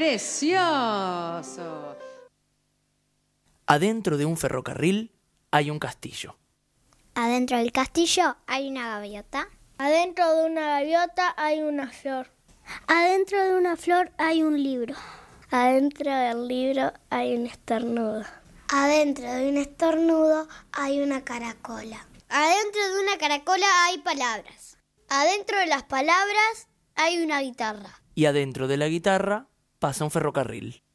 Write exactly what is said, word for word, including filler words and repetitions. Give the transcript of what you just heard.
¡Precioso! Adentro de un ferrocarril hay un castillo. Adentro del castillo hay una gaviota. Adentro de una gaviota hay una flor. Adentro de una flor hay un libro. Adentro del libro hay un estornudo. Adentro de un estornudo hay una caracola. Adentro de una caracola hay palabras. Adentro de las palabras hay una guitarra. Y adentro de la guitarra pasa un ferrocarril.